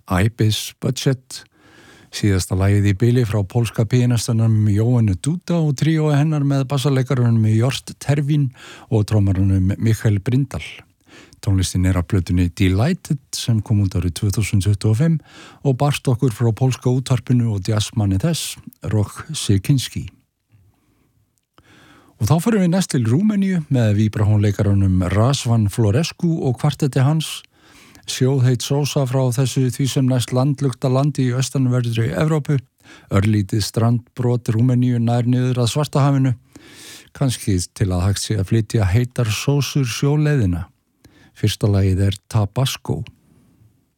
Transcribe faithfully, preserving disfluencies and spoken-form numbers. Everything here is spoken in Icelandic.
Ibis Budget, síðasta lagið í bili frá pólska pianistanum Jóhannu Duda og tríói hennar með bassalekarunum Jort Tervín og trómarunum Mikael Brindal. Tónlistin er af plötunni Delighted sem kom út árið tvö þúsund tuttugu og fimm og barst okkur frá pólska útvarpinu og jazzmanni þess, Rok Sikinski. Og þá förum við næst til Rúmeníu með víbrahónleikarunum Razvan Florescu og kvartetti hans. Sjóðheit sósa frá þessu því sem næst landlugta landi í austanverðri Evrópu, örlítið strandbrot Rúmeníu nær niður að Svartahafinu, kannski til að hægt sé að flytja heitar sósur sjóleiðina. Fyrsta lagið er Tabasco.